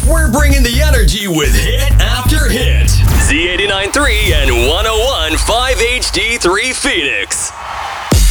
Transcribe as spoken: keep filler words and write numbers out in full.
We're bringing the energy with hit after hit. Z eighty-nine point three and one oh one point five H D three Phoenix.